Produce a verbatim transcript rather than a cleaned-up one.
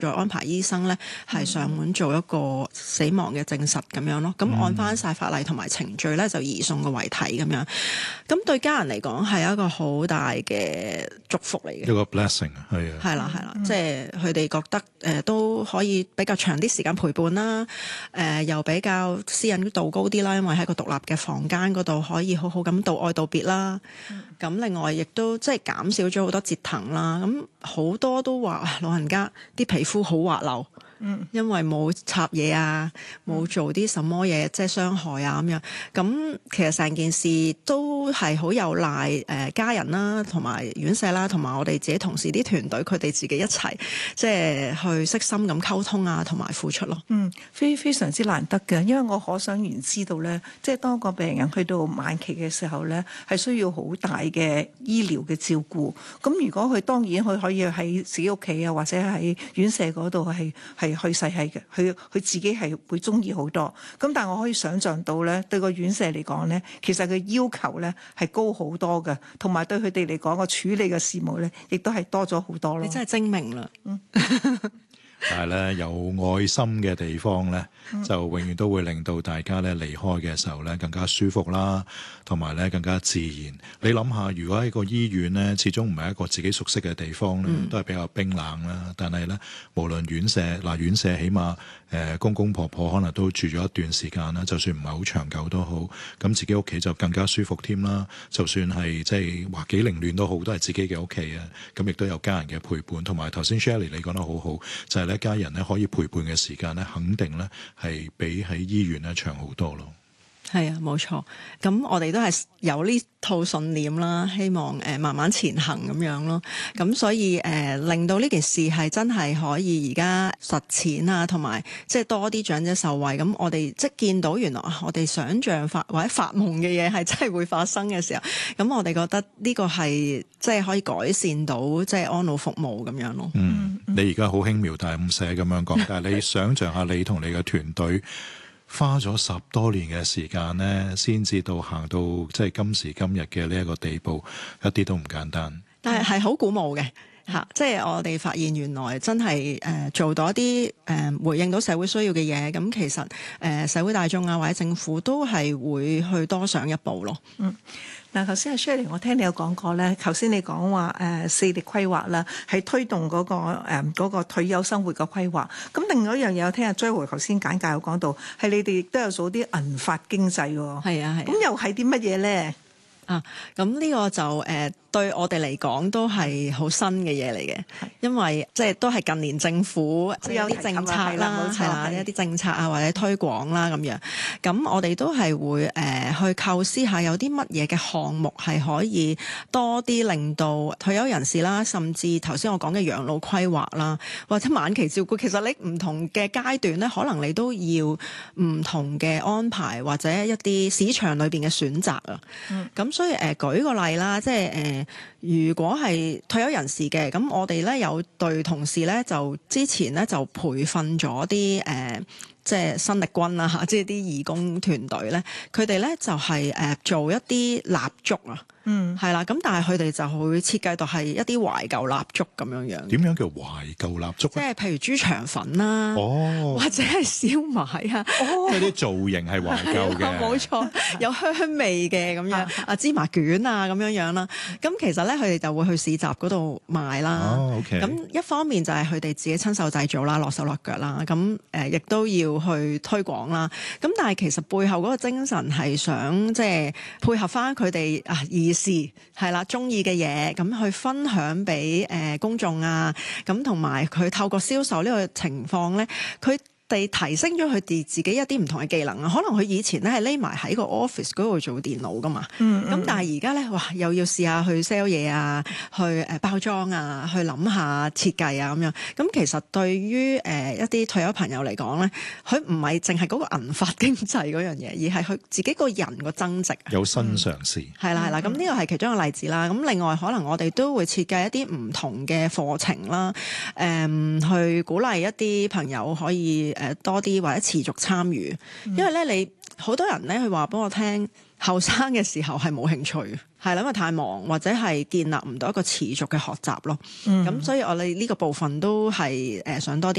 再安排醫生咧係上門做一個死亡嘅證實咁樣咯。咁按翻晒法例同埋程序咧，就移送個遺體咁樣。咁對家人嚟講係一個好大嘅祝福嚟嘅， 一個 blessing 啊，係啊， 係啦係啦，即係佢哋覺得誒、呃、都可以比較長啲時間陪伴啦，誒、呃、又比較私隱度高啲啦，因為喺個獨立嘅房間嗰度可以好好咁道愛道別啦。咁、嗯、另外亦都即係減少咗好多折騰啦。咁好多都話老人家啲皮膚好滑溜。嗯，因為冇插嘢啊，冇做啲什麼嘢即係傷害啊咁樣，咁其實成件事都係好有賴誒、呃、家人啦，同埋院舍啦，同埋我哋自己同事啲團隊，佢哋自己一齊即係去悉心咁溝通啊，同埋付出咯。 嗯，非非常之難得嘅，因為我可想而知道咧，即係當個病人去到晚期嘅時候咧，係需要好大嘅醫療嘅照顧。咁如果佢當然佢可以喺自己屋企啊，或者喺院舍嗰度係係。去世係嘅，佢佢自己係會中意好多。咁但係我可以想像到咧，對個院舍嚟講咧，其實佢要求咧係高好多嘅，同埋對佢哋嚟講個處理嘅事務咧，亦都係多咗好多咯。 你真係精明啦！嗯。 但係咧，有愛心嘅地方咧，就永遠都會令到大家咧離開嘅時候咧更加舒服啦，同埋咧更加自然。你諗下，如果喺個醫院咧，始終唔係一個自己熟悉嘅地方咧，嗯、都係比較冰冷啦。但係咧，無論院舍嗱，院舍起碼誒、呃、公公婆婆可能都住咗一段時間啦，就算唔係好長久都好，咁自己屋企就更加舒服添啦。就算係即係話幾凌亂都好，都係自己嘅屋企啊。咁亦都有家人嘅陪伴，同埋頭先 Shirley 你講得好好，就係、是。一家人咧可以陪伴嘅時間咧，肯定咧係比喺醫院咧長好多咯。 係啊，冇錯。咁我哋都係有呢套信念啦，希望誒、呃、慢慢前行咁樣咯。咁所以誒、呃、令到呢件事係真係可以而家實踐啊，同埋即係多啲長者受惠。咁我哋即係見到原來我哋想像發或者發夢嘅嘢係真係會發生嘅時候，咁我哋覺得呢個係即係可以改善到即係安老服務咁樣咯。 嗯，你而家好輕描淡寫咁樣講，但係你想像下你同你嘅團隊。花咗十多年嘅時間咧，先至到行到即係今時今日嘅呢一個地步，一啲都唔簡單。 但係係好鼓舞嘅嚇，即係我哋發現原來真係誒、呃、做到一啲誒、呃、回應到社會需要嘅嘢，咁其實誒、呃、社會大眾啊或者政府都係會去多上一步咯。嗯。 嗱，頭先阿 Shirley，我聽你有講過咧，頭先你講話誒四力規劃啦，係推動嗰、嗰個誒、嗯嗰個、退休生活嘅規劃。咁另外一樣嘢，我聽阿 Joy 頭先簡介有講到，係你哋亦都有做啲銀髮經濟喎。 係啊係。咁、 啊、又係啲乜嘢咧？ 啊，咁呢個就誒、呃、對我哋嚟講都係好新嘅嘢嚟嘅，因為即係都係近年政府即係有啲政策啦，係啦，一啲政策啊或者推廣啦咁樣。咁我哋都係會誒、呃、去構思下有啲乜嘢嘅項目係可以多啲令到退休人士啦，甚至頭先我講嘅養老規劃啦，或者晚期照顧，其實你唔同嘅階段咧，可能你都要唔同嘅安排或者一啲市場裏邊嘅選擇啊。咁、嗯、所以誒、呃、舉個例啦，即係誒、呃、如果係退休人士嘅，咁我哋咧有對同事咧就之前咧就培訓咗啲誒即係新力軍啦嚇，即係啲義工團隊咧，佢哋咧就係、是、誒、呃、做一啲蠟燭啊。嗯，係啦，咁但係佢哋就會設計到係一啲懷舊蠟燭咁樣樣。 點樣叫懷舊蠟燭？ 即係譬如豬腸粉啦， 哦， 或者係燒賣啊， 即係啲造型係懷舊嘅， 冇錯，有香味嘅咁樣啊，芝麻卷啊咁樣樣啦。咁其實咧，佢哋就會去市集嗰度賣啦。 哦，OK。 咁一方面就係佢哋自己親手製造啦，落手落腳啦。咁誒，亦都要去推廣啦。咁但係其實背後嗰個精神係想即係配合翻佢哋啊事係啦，中意嘅嘢咁去分享俾誒、呃、公眾啊，咁同埋佢透過銷售呢個情況咧，佢哋提升咗佢哋自己一啲唔同嘅技能啊。可能佢以前咧係匿埋喺個 office 嗰度做電腦噶嘛，咁、嗯嗯、但係而家咧哇，又要試下去 sell 嘢啊，去誒包裝啊，去諗下設計啊咁樣。咁其實對於誒、呃、一啲退休朋友嚟講咧，佢唔係淨係嗰個銀髮經濟嗰樣嘢，而係佢自己個人個增值， 有新嘗試。 係啦係啦，咁呢個係其中一個例子啦。咁另外可能我哋都會設計一啲唔同嘅課程啦，誒、嗯、去鼓勵一啲朋友可以誒多啲或者持續參與，因為咧你好多人咧佢話俾我聽後生嘅時候係冇興趣，係啦，因為太忙或者係建立唔到一個持續嘅學習咯。咁、嗯、所以我哋呢個部分都係誒想多啲